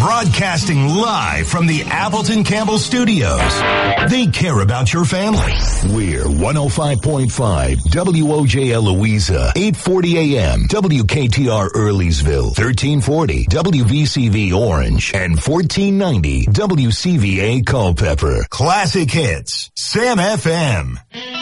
Broadcasting live from the Appleton Campbell Studios. They care about your family. We're 105.5 WOJL Louisa, 840 AM, WKTR Earleysville, 1340 WVCV Orange, and 1490 WCVA Culpeper. Classic Hits, Sam FM.